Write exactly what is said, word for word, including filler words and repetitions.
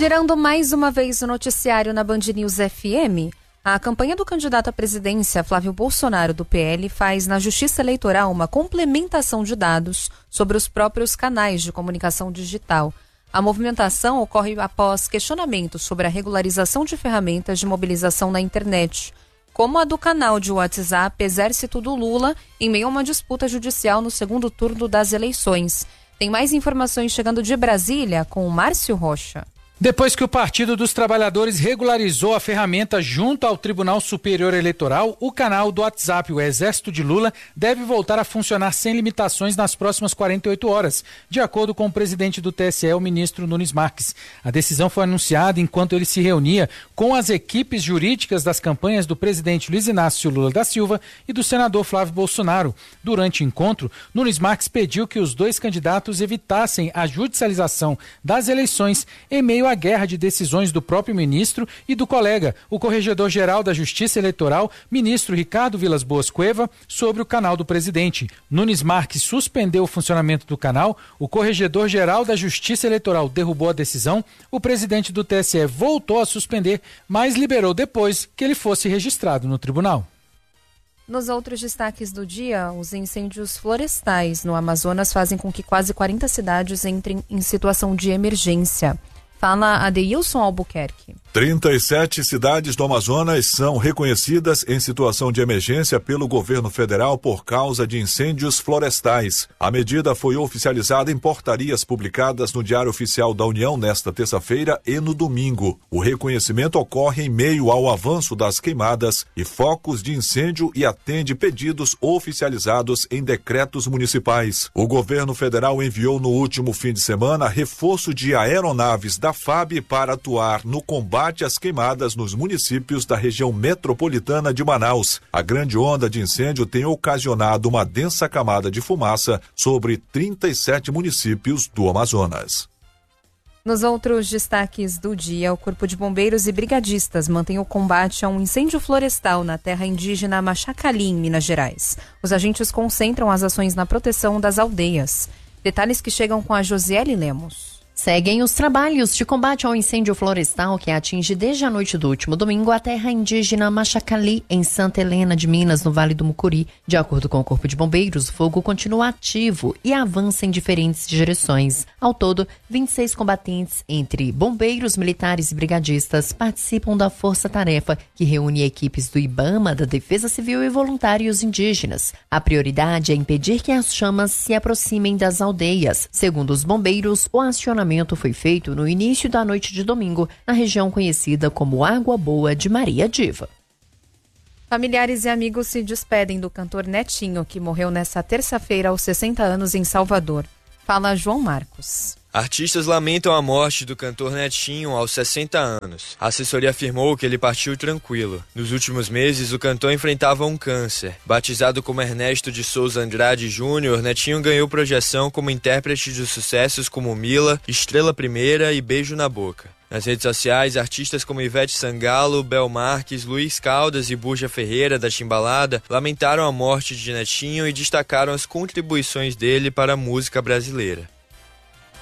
Girando mais uma vez o noticiário na Band News F M, a campanha do candidato à presidência, Flávio Bolsonaro, do P L, faz na Justiça Eleitoral uma complementação de dados sobre os próprios canais de comunicação digital. A movimentação ocorre após questionamentos sobre a regularização de ferramentas de mobilização na internet, como a do canal de WhatsApp Exército do Lula, em meio a uma disputa judicial no segundo turno das eleições. Tem mais informações chegando de Brasília com o Márcio Rocha. Depois que o Partido dos Trabalhadores regularizou a ferramenta junto ao Tribunal Superior Eleitoral, o canal do WhatsApp, o Exército de Lula, deve voltar a funcionar sem limitações nas próximas quarenta e oito horas, de acordo com o presidente do T S E, o ministro Nunes Marques. A decisão foi anunciada enquanto ele se reunia com as equipes jurídicas das campanhas do presidente Luiz Inácio Lula da Silva e do senador Flávio Bolsonaro. Durante o encontro, Nunes Marques pediu que os dois candidatos evitassem a judicialização das eleições em meio a guerra de decisões do próprio ministro e do colega, o Corregedor-Geral da Justiça Eleitoral, ministro Ricardo Vilas Boas Cueva, sobre o canal do presidente. Nunes Marques suspendeu o funcionamento do canal, o Corregedor-Geral da Justiça Eleitoral derrubou a decisão, o presidente do T S E voltou a suspender, mas liberou depois que ele fosse registrado no tribunal. Nos outros destaques do dia, os incêndios florestais no Amazonas fazem com que quase quarenta cidades entrem em situação de emergência. Fala Adeilson Albuquerque. trinta e sete cidades do Amazonas são reconhecidas em situação de emergência pelo governo federal por causa de incêndios florestais. A medida foi oficializada em portarias publicadas no Diário Oficial da União nesta terça-feira e no domingo. O reconhecimento ocorre em meio ao avanço das queimadas e focos de incêndio e atende pedidos oficializados em decretos municipais. O governo federal enviou no último fim de semana reforço de aeronaves da F A B para atuar no combate às queimadas nos municípios da região metropolitana de Manaus. A grande onda de incêndio tem ocasionado uma densa camada de fumaça sobre trinta e sete municípios do Amazonas. Nos outros destaques do dia, o Corpo de Bombeiros e Brigadistas mantém o combate a um incêndio florestal na terra indígena Machacali, em Minas Gerais. Os agentes concentram as ações na proteção das aldeias. Detalhes que chegam com a Josiele Lemos. Seguem os trabalhos de combate ao incêndio florestal que atinge desde a noite do último domingo a terra indígena Machacali, em Santa Helena de Minas, no Vale do Mucuri. De acordo com o Corpo de Bombeiros, o fogo continua ativo e avança em diferentes direções. Ao todo, vinte e seis combatentes, entre bombeiros, militares e brigadistas, participam da força-tarefa, que reúne equipes do IBAMA, da Defesa Civil e voluntários indígenas. A prioridade é impedir que as chamas se aproximem das aldeias. Segundo os bombeiros, o acionamento foi feito no início da noite de domingo, na região conhecida como Água Boa de Maria Diva. Familiares e amigos se despedem do cantor Netinho, que morreu nesta terça-feira aos sessenta anos em Salvador. Fala João Marcos. Artistas lamentam a morte do cantor Netinho aos sessenta anos. A assessoria afirmou que ele partiu tranquilo. Nos últimos meses, o cantor enfrentava um câncer. Batizado como Ernesto de Souza Andrade Júnior, Netinho ganhou projeção como intérprete de sucessos como Mila, Estrela Primeira e Beijo na Boca. Nas redes sociais, artistas como Ivete Sangalo, Bel Marques, Luiz Caldas e Burja Ferreira, da Timbalada, lamentaram a morte de Netinho e destacaram as contribuições dele para a música brasileira.